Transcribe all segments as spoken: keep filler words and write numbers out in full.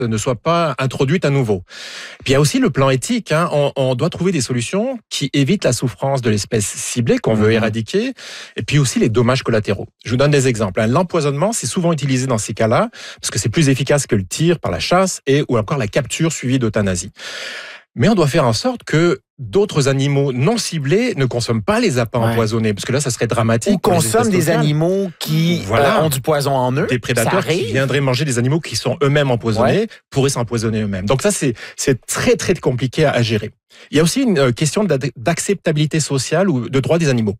ne soit pas introduite à nouveau. Puis il y a aussi le plan éthique. Hein. On, on doit trouver des solutions qui évitent la souffrance de l'espèce ciblée qu'on veut éradiquer, et puis aussi les dommages collatéraux. Je vous donne des exemples. L'empoisonnement, c'est souvent utilisé dans ces cas-là, parce que c'est plus efficace que le tir par la chasse et ou encore la capture suivie d'euthanasie. Mais on doit faire en sorte que d'autres animaux non ciblés ne consomment pas les appâts ouais. empoisonnés, parce que là, ça serait dramatique. Ou consomment des animaux qui voilà. euh, ont du poison en eux. Des prédateurs qui viendraient manger des animaux qui sont eux-mêmes empoisonnés, ouais. pourraient s'empoisonner eux-mêmes. Donc ça, c'est, c'est très, très compliqué à gérer. Il y a aussi une question d'acceptabilité sociale ou de droit des animaux.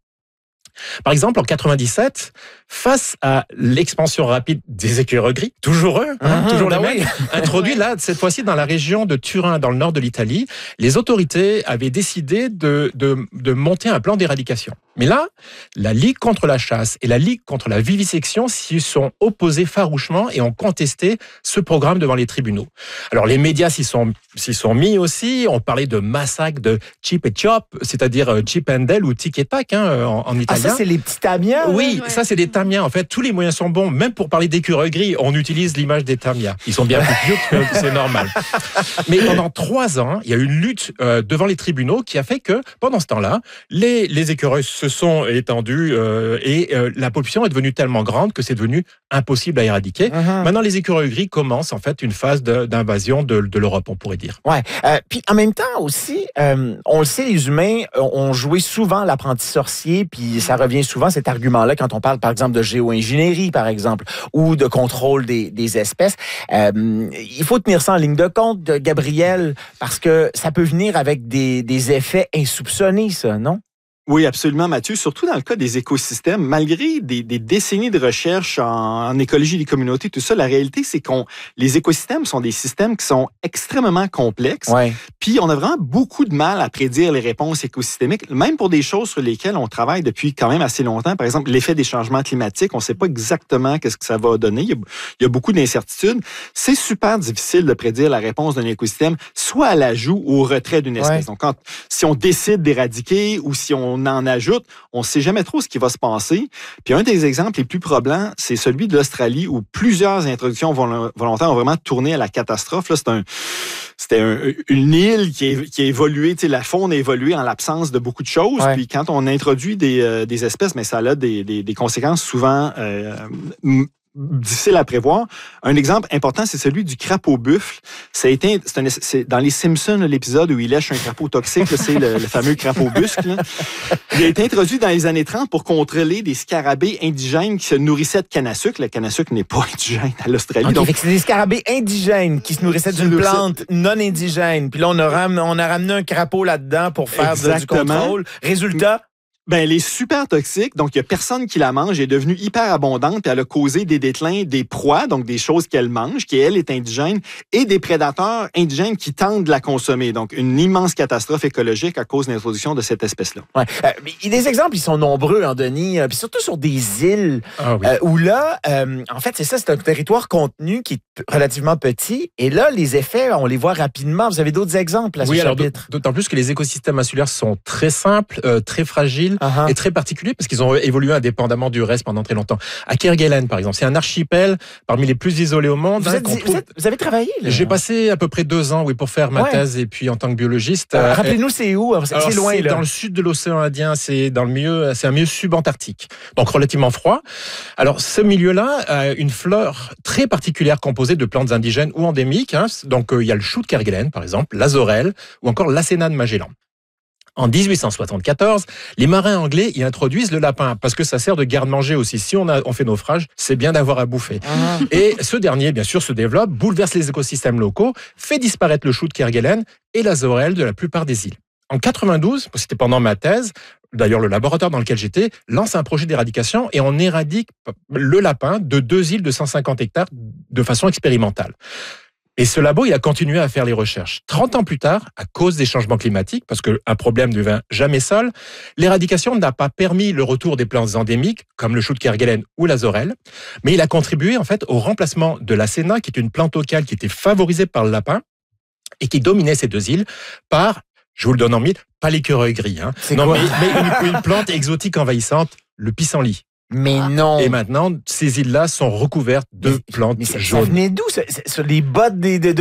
Par exemple, en quatre-vingt-dix-sept, face à l'expansion rapide des écureuils gris, toujours eux, hein, mmh, toujours bah les mêmes, oui. introduits là, cette fois-ci dans la région de Turin, dans le nord de l'Italie, les autorités avaient décidé de, de, de monter un plan d'éradication. Mais là, la Ligue contre la chasse et la Ligue contre la vivisection s'y sont opposés farouchement et ont contesté ce programme devant les tribunaux. Alors les médias s'y sont, s'y sont mis aussi, on parlait de massacre de chip et chop, c'est-à-dire chip and dale ou tic et tac hein, en, en italien. Ah ça c'est les petits tamias? Oui, ouais. ça c'est des tamias. En fait, tous les moyens sont bons. Même pour parler d'écureuils gris, on utilise l'image des tamias. Ils sont bien plus cute, c'est normal. Mais pendant trois ans, il y a eu une lutte euh, devant les tribunaux qui a fait que pendant ce temps-là, les, les écureuils se sont étendus euh, et euh, la population est devenue tellement grande que c'est devenu impossible à éradiquer. Uh-huh. Maintenant, les écureuils gris commencent en fait une phase de, d'invasion de, de l'Europe, on pourrait dire. Ouais. Euh, puis en même temps aussi, euh, on le sait, les humains ont joué souvent l'apprenti sorcier, puis ça revient souvent cet argument-là quand on parle par exemple de géo-ingénierie, par exemple, ou de contrôle des, des espèces. Euh, il faut tenir ça en ligne de compte, Gabriel, parce que ça peut venir avec des, des effets insoupçonnés, ça, non? Oui, absolument, Mathieu. Surtout dans le cas des écosystèmes, malgré des, des décennies de recherche en, en écologie des communautés, tout ça, la réalité, c'est qu'on les écosystèmes sont des systèmes qui sont extrêmement complexes. Ouais. Puis on a vraiment beaucoup de mal à prédire les réponses écosystémiques, même pour des choses sur lesquelles on travaille depuis quand même assez longtemps. Par exemple, l'effet des changements climatiques, on ne sait pas exactement qu'est-ce que ça va donner. Il y a, il y a beaucoup d'incertitudes. C'est super difficile de prédire la réponse d'un écosystème, soit à l'ajout ou au retrait d'une espèce. Ouais. Donc, quand, si on décide d'éradiquer ou si on on en ajoute, on ne sait jamais trop ce qui va se passer. Puis un des exemples les plus probants, c'est celui de l'Australie où plusieurs introductions volontaires ont vraiment tourné à la catastrophe. Là, c'est un, c'était un, une île qui, est, qui a évolué, tu sais, la faune a évolué en l'absence de beaucoup de choses. Ouais. Puis quand on introduit des, euh, des espèces, mais ça a des, des, des conséquences souvent euh, difficile à prévoir. Un exemple important, c'est celui du crapaud buffle. Ça a été, c'est, un, c'est dans les Simpsons, l'épisode où il lèche un crapaud toxique, là, c'est le, le fameux crapaud busque. Là. Il a été introduit dans les années trente pour contrôler des scarabées indigènes qui se nourrissaient de canne à sucre. Le canne à sucre n'est pas indigène à l'Australie. Okay, donc, c'est des scarabées indigènes qui se nourrissaient d'une plante non indigène. Puis là, on a, ram, on a ramené un crapaud là-dedans pour faire de, du contrôle. Résultat... Ben, elle est super toxique, donc il n'y a personne qui la mange. Elle est devenue hyper abondante, puis elle a causé des déclins des proies, donc des choses qu'elle mange, qui, elle, est indigène, et des prédateurs indigènes qui tentent de la consommer. Donc, une immense catastrophe écologique à cause de l'introduction de cette espèce-là. Ouais. Euh, mais des exemples, ils sont nombreux, hein, Denis, euh, puis surtout sur des îles, ah, oui. euh, où là, euh, en fait, c'est ça, c'est un territoire contenu qui est relativement petit, et là, les effets, on les voit rapidement. Vous avez d'autres exemples à ce oui, chapitre? Alors, d'autant plus que les écosystèmes insulaires sont très simples, euh, très fragiles, Uh-huh. et très particuliers parce qu'ils ont évolué indépendamment du reste pendant très longtemps. À Kerguelen, par exemple, c'est un archipel parmi les plus isolés au monde. Vous, hein, êtes, vous, trouve... êtes, vous avez travaillé là? J'ai passé à peu près deux ans, oui, pour faire ma ouais. thèse et puis en tant que biologiste. Euh, rappelez-nous, c'est où? C'est, alors, c'est loin, c'est là. Dans le sud de l'océan Indien, c'est dans le milieu, c'est un milieu subantarctique, donc relativement froid. Alors, ce milieu-là a une flore très particulière composée de plantes indigènes ou endémiques. Hein. Donc, euh, il y a le chou de Kerguelen, par exemple, l'azorelle ou encore l'Acéna de Magellan. En dix-huit cent soixante-quatorze, les marins anglais y introduisent le lapin parce que ça sert de garde-manger aussi. Si on, a, on fait naufrage, c'est bien d'avoir à bouffer. Ah. Et ce dernier, bien sûr, se développe, bouleverse les écosystèmes locaux, fait disparaître le chou de Kerguelen et l'azorelle de la plupart des îles. En quatre-vingt-douze, c'était pendant ma thèse, d'ailleurs le laboratoire dans lequel j'étais, lance un projet d'éradication et on éradique le lapin de deux îles de cent cinquante hectares de façon expérimentale. Et ce labo, il a continué à faire les recherches. trente ans plus tard, à cause des changements climatiques, parce qu'un problème ne devient jamais seul, l'éradication n'a pas permis le retour des plantes endémiques, comme le chou de Kerguelen ou l'azorelle, mais il a contribué en fait au remplacement de l'Acéna, qui est une plante locale qui était favorisée par le lapin et qui dominait ces deux îles, par, je vous le donne en mille, pas l'écureuil gris, hein, non, mais, mais une, une plante exotique envahissante, le pissenlit. Mais non. Et maintenant, ces îles-là sont recouvertes de mais, plantes mais ça, jaunes. ça venait d'où? Ça, ça, les bottes des, de,